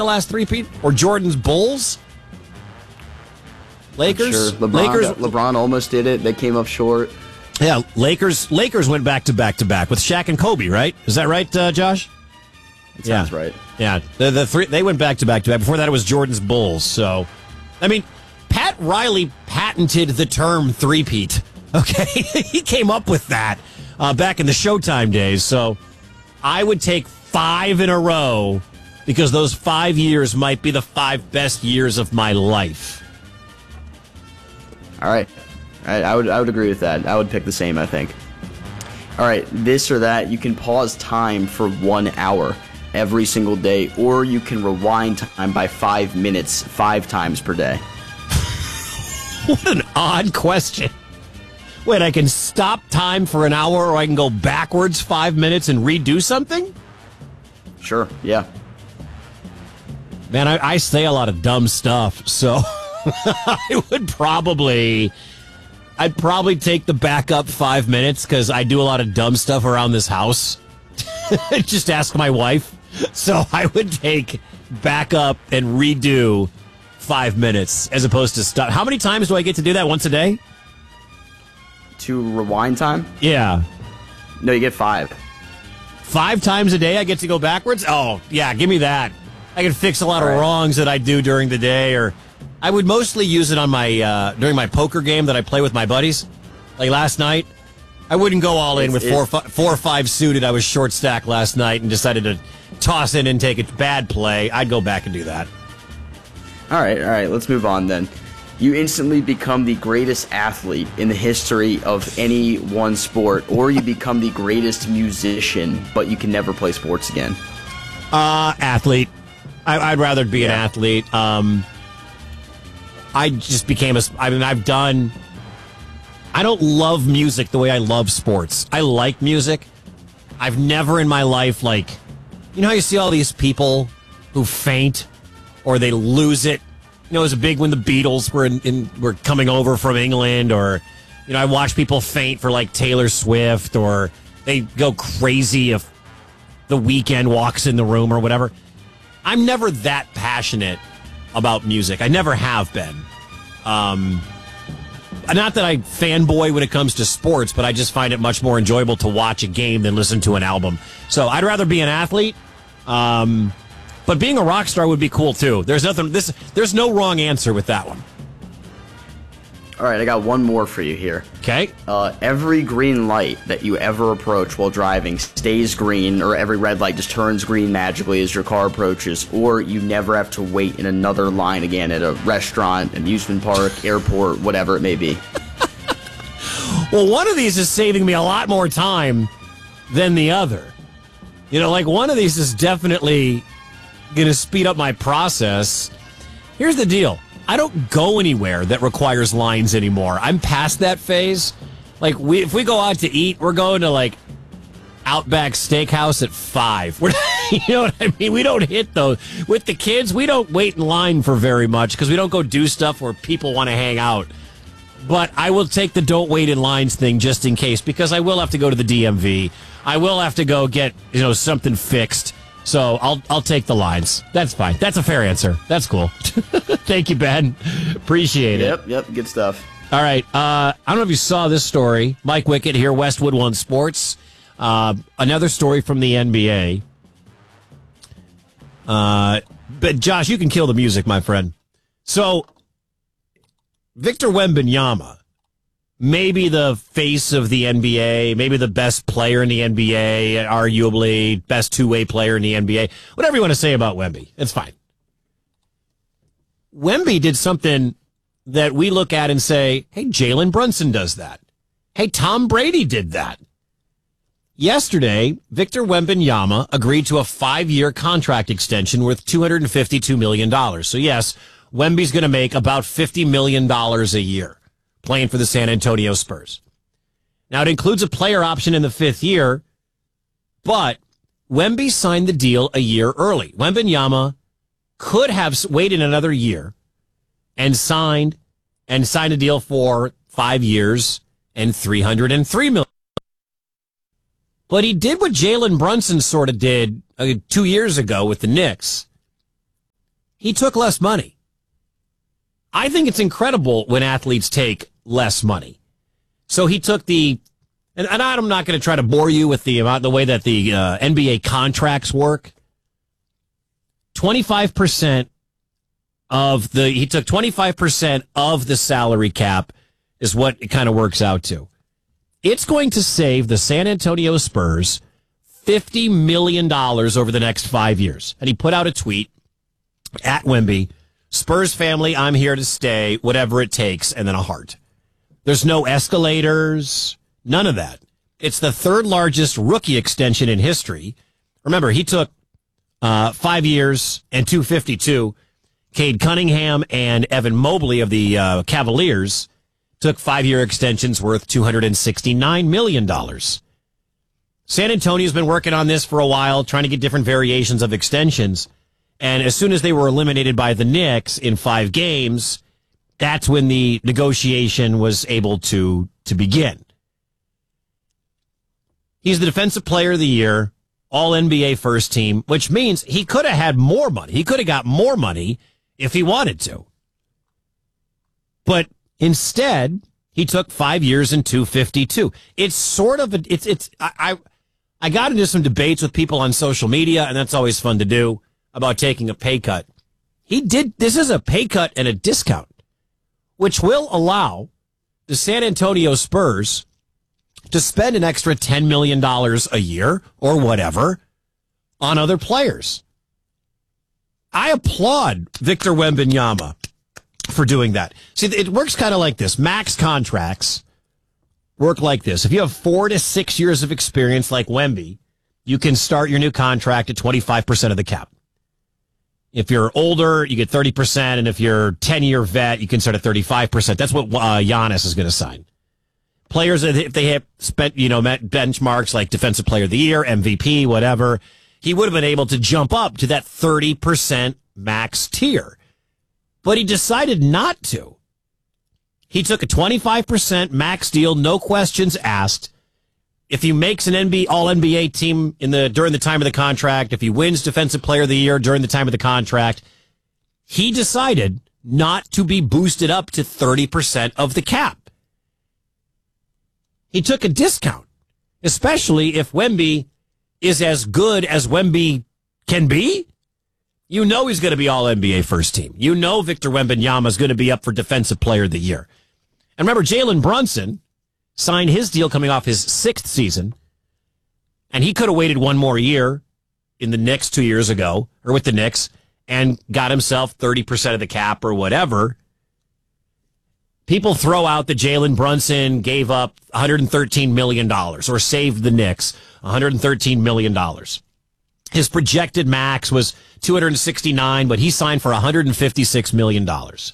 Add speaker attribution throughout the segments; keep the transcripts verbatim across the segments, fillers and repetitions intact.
Speaker 1: the last three-peat? Or Jordan's Bulls? Lakers?
Speaker 2: Sure. LeBron,
Speaker 1: Lakers.
Speaker 2: LeBron almost did it. They came up short.
Speaker 1: Yeah, Lakers Lakers went back to back to back with Shaq and Kobe, right? Is that right, uh, Josh?
Speaker 2: That sounds
Speaker 1: yeah.
Speaker 2: right.
Speaker 1: Yeah, the, the three they went back to back to back. Before that, it was Jordan's Bulls. So, I mean, Pat Riley patented the term three-peat. Okay, he came up with that uh, back in the Showtime days. So, I would take five in a row because those five years might be the five best years of my life.
Speaker 2: All right. I, I would I would agree with that. I would pick the same, I think. All right, this or that, you can pause time for one hour every single day, or you can rewind time by five minutes five times per day.
Speaker 1: What an odd question. Wait, I can stop time for an hour, or I can go backwards five minutes and redo something?
Speaker 2: Sure, yeah.
Speaker 1: Man, I, I say a lot of dumb stuff, so I would probably... I'd probably take the backup five minutes because I do a lot of dumb stuff around this house. Just ask my wife. So I would take backup and redo five minutes as opposed to stop. How many times do I get to do that? Once a day?
Speaker 2: To rewind time?
Speaker 1: Yeah.
Speaker 2: No, you get five.
Speaker 1: Five times a day I get to go backwards? Oh, yeah, give me that. I can fix a lot
Speaker 2: All
Speaker 1: of
Speaker 2: right.
Speaker 1: wrongs that I do during the day, or I would mostly use it on my uh, during my poker game that I play with my buddies. Like last night, I wouldn't go all in
Speaker 2: It's-
Speaker 1: with four, fi- four or five suited. I was short stack last night and decided to toss in and take a bad play. I'd go back and do that.
Speaker 2: All right, all right, let's move on then. You instantly become the greatest athlete in the history of any one sport, or you become the greatest musician, but you can never play sports again.
Speaker 1: Uh, athlete. I, I'd rather be an
Speaker 2: Yeah.
Speaker 1: athlete. Um, I just became a. I mean, I've done. I don't love music the way I love sports. I like music. I've never in my life, like, you know how you see all these people who faint or they lose it. You know, it was a big when the Beatles were in, in were coming over from England, or you know, I watch people faint for like Taylor Swift, or they go crazy if The Weeknd walks in the room or whatever. I'm never that passionate about music. I never have been. Um, not that I fanboy when it comes to sports, but I just find it much more enjoyable to watch a game than listen to an album. So I'd rather be an athlete. Um, but being a rock star would be cool too. There's nothing. This. There's no wrong answer with that one.
Speaker 2: All right, I got one more for you here.
Speaker 1: Okay.
Speaker 2: Uh, every green light that you ever approach while driving stays green, or every red light just turns green magically as your car approaches, or you never have to wait in another line again at a restaurant, amusement park, airport, whatever it may be.
Speaker 1: Well, one of these is saving me a lot more time than the other. You know, like one of these is definitely going to speed up my process. Here's the deal. I don't go anywhere that requires lines anymore. I'm past that phase. Like, we, if we go out to eat, we're going to, like, Outback Steakhouse at five. We're, you know what I mean? We don't hit those. With the kids, we don't wait in line for very much because we don't go do stuff where people want to hang out. But I will take the don't wait in lines thing just in case, because I will have to go to the D M V. I will have to go get, you know, something fixed. So I'll I'll take the lines. That's fine. That's a fair answer. That's cool. Thank you, Ben. Appreciate it.
Speaker 2: Yep, yep, good stuff.
Speaker 1: All right. Uh, I don't know if you saw this story. Mike Wickett here, Westwood One Sports. Uh, another story from the N B A. Uh, but Josh, you can kill the music, my friend. So Victor Wembanyama, maybe the face of the N B A, maybe the best player in the N B A, arguably best two-way player in the N B A. Whatever you want to say about Wemby, it's fine. Wemby did something that we look at and say, hey, Jalen Brunson does that. Hey, Tom Brady did that. Yesterday, Victor Wembanyama agreed to a five-year contract extension worth two hundred fifty-two million dollars. So, yes, Wemby's going to make about fifty million dollars a year playing for the San Antonio Spurs. Now, it includes a player option in the fifth year, but Wemby signed the deal a year early. Wembanyama could have waited another year and signed and signed a deal for five years and three hundred three million dollars. But he did what Jalen Brunson sort of did uh, two years ago with the Knicks. he took less money. I think it's incredible when athletes take less money. So he took the, and, and I'm not going to try to bore you with the amount, the way that the uh, N B A contracts work. twenty-five percent of the, he took twenty-five percent of the salary cap is what it kind of works out to. It's going to save the San Antonio Spurs fifty million dollars over the next five years. And he put out a tweet at Wemby, Spurs family, I'm here to stay, whatever it takes, and then a heart. There's no escalators, none of that. It's the third largest rookie extension in history. Remember, he took uh, five years and two fifty-two. Cade Cunningham and Evan Mobley of the uh, Cavaliers took five-year extensions worth two hundred sixty-nine million dollars. San Antonio's been working on this for a while, trying to get different variations of extensions. And as soon as they were eliminated by the Knicks in five games, that's when the negotiation was able to, to begin. He's the Defensive Player of the Year, All N B A first team, which means he could have had more money. He could have got more money if he wanted to. But instead, he took five years and two fifty-two. It's sort of a, it's, it's, I, I, I got into some debates with people on social media, and that's always fun to do, about taking a pay cut. He did, this is a pay cut and a discount, which will allow the San Antonio Spurs to spend an extra ten million dollars a year or whatever on other players. I applaud Victor Wembanyama for doing that. See, it works kind of like this. Max contracts work like this. If you have four to six years of experience like Wemby, you can start your new contract at twenty-five percent of the cap. If you're older, you get thirty percent, and if you're ten-year vet, you can start at thirty-five percent. That's what uh, Giannis is going to sign. Players, if they have spent, you know, met benchmarks like Defensive Player of the Year, M V P, whatever, he would have been able to jump up to that thirty percent max tier. But he decided not to. He took a twenty-five percent max deal, no questions asked. If he makes an N B A, all N B A team in the during the time of the contract, if he wins Defensive Player of the Year during the time of the contract, he decided not to be boosted up to thirty percent of the cap. He took a discount, especially if Wemby is as good as Wemby can be. You know he's going to be all N B A first team. You know Victor Wembanyama is going to be up for Defensive Player of the Year. And remember, Jalen Brunson signed his deal coming off his sixth season, and he could have waited one more year in the Knicks two years ago, or with the Knicks, and got himself thirty percent of the cap or whatever. People throw out that Jalen Brunson gave up one hundred thirteen million dollars or saved the Knicks one hundred thirteen million dollars. His projected max was two hundred sixty-nine, but he signed for one hundred fifty-six million dollars.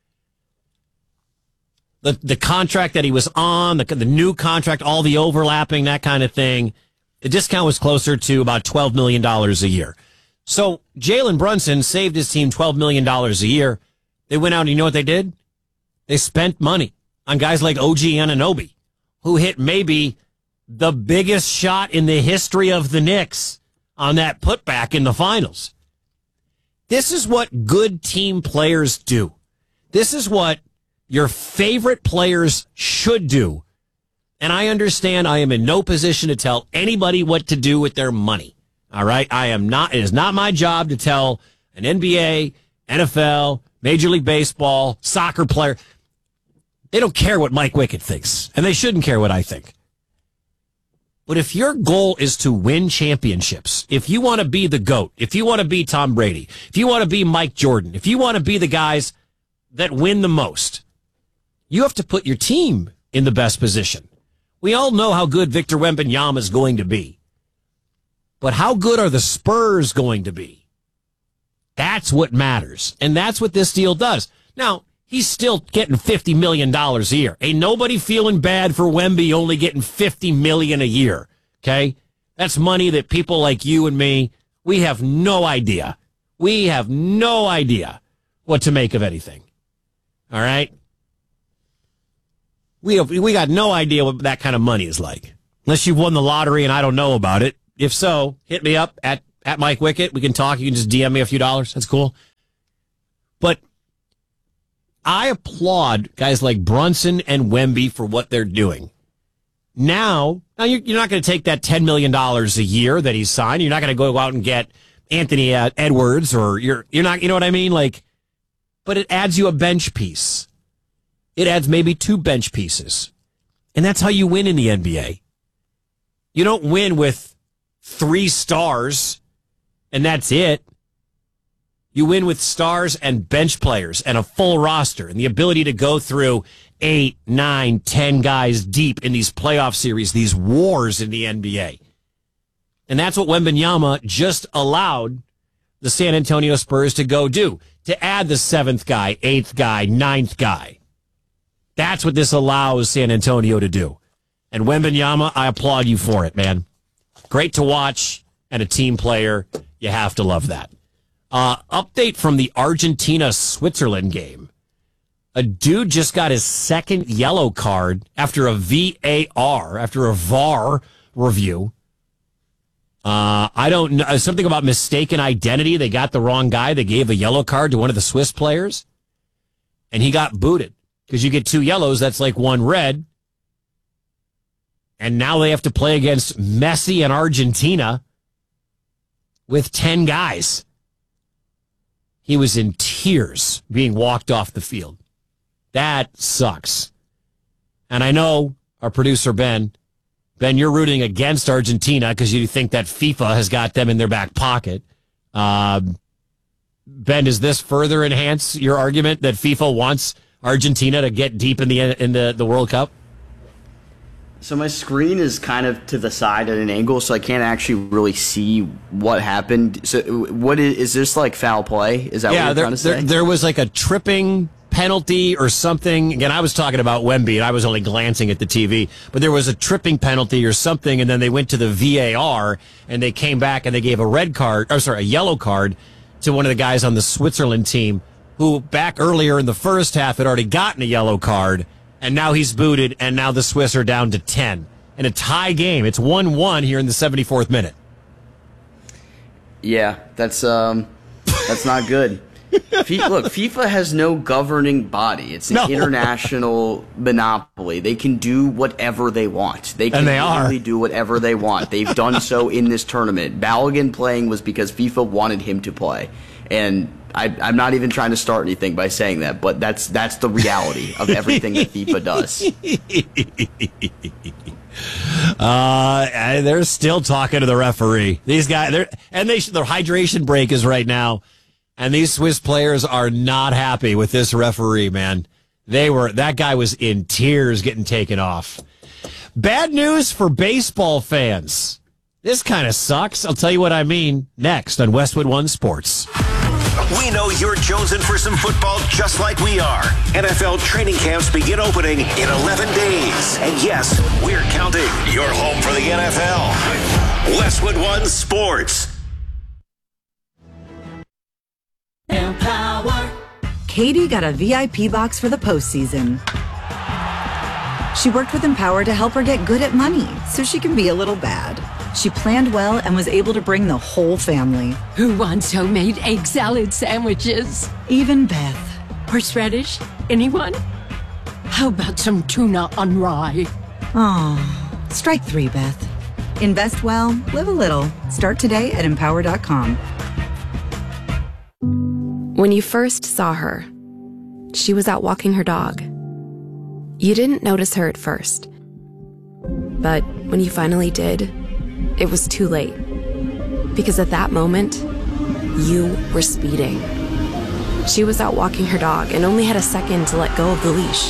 Speaker 1: The the contract that he was on, the, the new contract, all the overlapping, that kind of thing, the discount was closer to about twelve million dollars a year. So Jalen Brunson saved his team twelve million dollars a year. They went out and you know what they did? They spent money on guys like O G Anunoby, who hit maybe the biggest shot in the history of the Knicks on that putback in the finals. This is what good team players do. This is what your favorite players should do. And I understand I am in no position to tell anybody what to do with their money. All right? I am not, it is not my job to tell an N B A, N F L, Major League Baseball, soccer player. They don't care what Mike Wickett thinks, and they shouldn't care what I think. But if your goal is to win championships, if you want to be the GOAT, if you want to be Tom Brady, if you want to be Mike Jordan, if you want to be the guys that win the most, you have to put your team in the best position. We all know how good Victor Wembanyama is going to be. But how good are the Spurs going to be? That's what matters. And that's what this deal does. Now, he's still getting fifty million dollars a year. Ain't nobody feeling bad for Wemby only getting fifty million dollars a year. Okay? That's money that people like you and me, we have no idea. We have no idea what to make of anything. All right? We have, we got no idea what that kind of money is like. Unless you've won the lottery and I don't know about it. If so, hit me up at, at Mike Wickett. We can talk. You can just D M me a few dollars. That's cool. But I applaud guys like Brunson and Wemby for what they're doing. Now, now you're, you're not going to take that ten million dollars a year that he's signed. You're not going to go out and get Anthony Edwards or you're, you're not, you know what I mean? Like, but it adds you a bench piece. It adds maybe two bench pieces. And that's how you win in the N B A. You don't win with three stars and that's it. You win with stars and bench players and a full roster and the ability to go through eight, nine, ten guys deep in these playoff series, these wars in the N B A. And that's what Wembanyama just allowed the San Antonio Spurs to go do, to add the seventh guy, eighth guy, ninth guy. That's what this allows San Antonio to do. And Wembanyama, I applaud you for it, man. Great to watch and a team player. You have to love that. Uh, update from the Argentina-Switzerland game. A dude just got his second yellow card after a V A R, after a V A R review. Uh, I don't know. Something about mistaken identity. They got the wrong guy. They gave a yellow card to one of the Swiss players. And he got booted. Because you get two yellows, that's like one red. And now they have to play against Messi and Argentina with ten guys. He was in tears being walked off the field. That sucks. And I know our producer, Ben, Ben, you're rooting against Argentina because you think that FIFA has got them in their back pocket. Uh, Ben, does this further enhance your argument that FIFA wants Argentina to get deep in the in the, the World Cup?
Speaker 2: So my screen is kind of to the side at an angle, so I can't actually really see what happened. So what is, is this like foul play? Is that
Speaker 1: yeah,
Speaker 2: what you're
Speaker 1: there,
Speaker 2: trying to say?
Speaker 1: There, there was like a tripping penalty or something. Again, I was talking about Wemby, and I was only glancing at the T V. But there was a tripping penalty or something, and then they went to the V A R, and they came back, and they gave a red card, or sorry, a yellow card to one of the guys on the Switzerland team who back earlier in the first half had already gotten a yellow card. And now he's booted, and now the Swiss are down to ten. In a tie game. It's one one here in the seventy-fourth minute.
Speaker 2: Yeah, that's um, that's not good. F- look, FIFA has no governing body. It's an
Speaker 1: No.
Speaker 2: international monopoly. They can do whatever they want. They can
Speaker 1: And they are.
Speaker 2: literally do whatever they want. They've done so in this tournament. Balogun playing was because FIFA wanted him to play. And I, I'm not even trying to start anything by saying that, but that's that's the reality of everything that FIFA does.
Speaker 1: Uh, they're still talking to the referee. These guys, they're and they their hydration break is right now, and these Swiss players are not happy with this referee. Man, they were that guy was in tears getting taken off. Bad news for baseball fans. This kind of sucks. I'll tell you what I mean next on Westwood One Sports.
Speaker 3: We know you're chosen for some football just like we are. N F L training camps begin opening in eleven days. And yes, we're counting. You're home for the N F L. Westwood One Sports.
Speaker 4: Empower. Katie got a V I P box for the postseason. She worked with Empower to help her get good at money so she can be a little bad. She planned well and was able to bring the whole family.
Speaker 5: Who wants homemade egg salad sandwiches?
Speaker 4: Even Beth.
Speaker 5: Horseradish? Anyone? How about some tuna on rye?
Speaker 4: Oh, strike three, Beth. Invest well, live a little. Start today at empower dot com.
Speaker 6: When you first saw her, she was out walking her dog. You didn't notice her at first. But when you finally did, it was too late. Because at that moment, you were speeding. She was out walking her dog and only had a second to let go of the leash.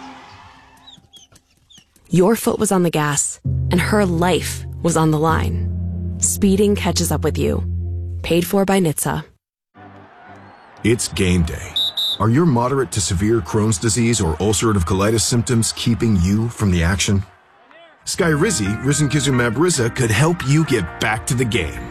Speaker 6: Your foot was on the gas, and her life was on the line. Speeding catches up with you. Paid for by N H T S A.
Speaker 7: It's game day. Are your moderate to severe Crohn's disease or ulcerative colitis symptoms keeping you from the action? Skyrizi, risankizumab Riza, could help you get back to the game.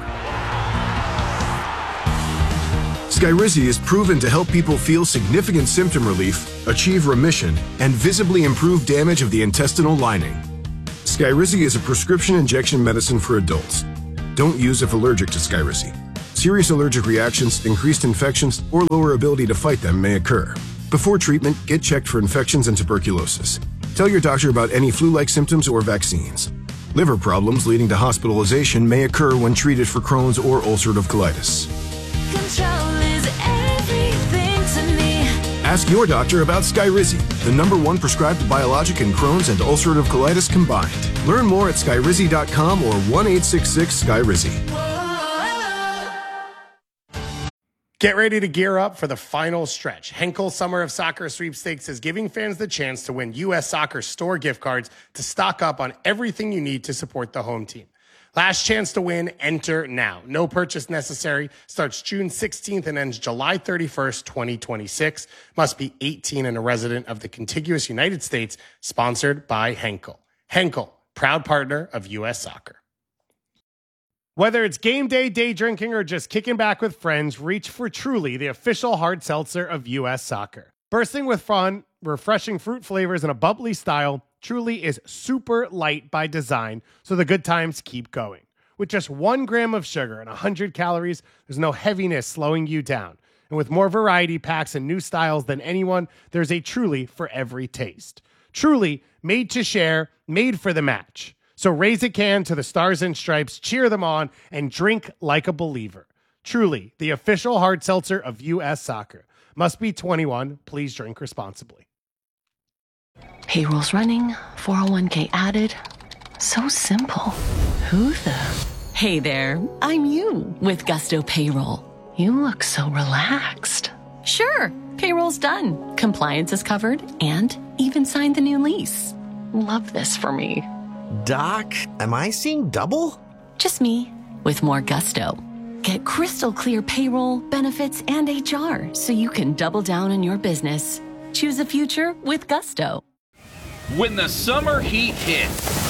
Speaker 7: Skyrizi is proven to help people feel significant symptom relief, achieve remission, and visibly improve damage of the intestinal lining. Skyrizi is a prescription injection medicine for adults. Don't use if allergic to Skyrizi. Serious allergic reactions, increased infections, or lower ability to fight them may occur. Before treatment, get checked for infections and tuberculosis. Tell your doctor about any flu-like symptoms or vaccines. Liver problems leading to hospitalization may occur when treated for Crohn's or ulcerative colitis.
Speaker 8: Control is everything to me.
Speaker 7: Ask your doctor about Skyrizi, the number one prescribed biologic in Crohn's and ulcerative colitis combined. Learn more at skyrizi dot com or one eight six six Skyrizi.
Speaker 9: Get ready to gear up for the final stretch. Henkel Summer of Soccer Sweepstakes is giving fans the chance to win U S Soccer store gift cards to stock up on everything you need to support the home team. Last chance to win, enter now. No purchase necessary. Starts June sixteenth and ends July thirty-first, twenty twenty-six. Must be eighteen and a resident of the contiguous United States. Sponsored by Henkel. Henkel, proud partner of U S Soccer. Whether it's game day, day drinking, or just kicking back with friends, reach for Truly, the official hard seltzer of U S Soccer. Bursting with fun, refreshing fruit flavors, and a bubbly style, Truly is super light by design, so the good times keep going. With just one gram of sugar and one hundred calories, there's no heaviness slowing you down. And with more variety packs and new styles than anyone, there's a Truly for every taste. Truly, made to share, made for the match. So raise a can to the Stars and Stripes, cheer them on, and drink like a believer. Truly, the official hard seltzer of U S Soccer. Must be twenty-one. Please drink responsibly.
Speaker 5: Payroll's running, four oh one k added. So simple. Who the? Hey there, I'm you with Gusto Payroll. You look so relaxed. Sure, payroll's done. Compliance is covered and even signed the new lease. Love this for me.
Speaker 10: Doc, am I seeing double?
Speaker 5: Just me, with more gusto. Get crystal clear payroll, benefits, and H R so you can double down on your business. Choose a future with Gusto.
Speaker 11: When the summer heat hits,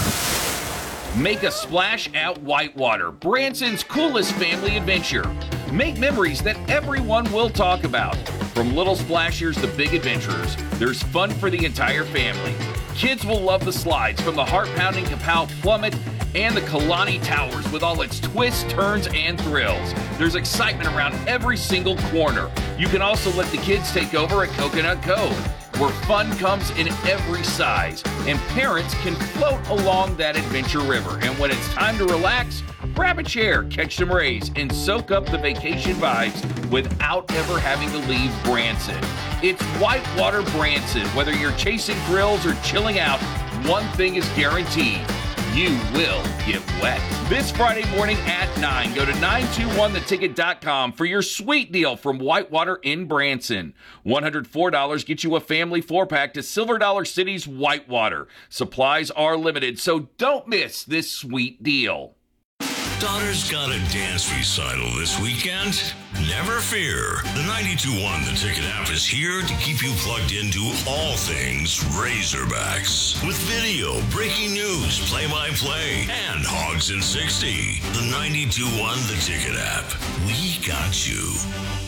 Speaker 11: make a splash at Whitewater, Branson's coolest family adventure. Make memories that everyone will talk about. From little splashers to big adventurers, there's fun for the entire family. Kids will love the slides from the heart-pounding Kapow Plummet and the Kalani Towers with all its twists, turns, and thrills. There's excitement around every single corner. You can also let the kids take over at Coconut Cove, where fun comes in every size, and parents can float along that adventure river. And when it's time to relax, grab a chair, catch some rays, and soak up the vacation vibes without ever having to leave Branson. It's Whitewater Branson. Whether you're chasing thrills or chilling out, one thing is guaranteed: you will get wet. This Friday morning at nine, go to nine two one the ticket dot com for your sweet deal from Whitewater in Branson. one hundred four dollars gets you a family four-pack to Silver Dollar City's Whitewater. Supplies are limited, so don't miss this sweet deal.
Speaker 12: Daughter's got a dance recital this weekend? Never fear. The ninety-two point one The Ticket app is here to keep you plugged into all things Razorbacks. With video, breaking news, play-by-play, and Hogs in sixty. The ninety-two point one The Ticket app. We got you.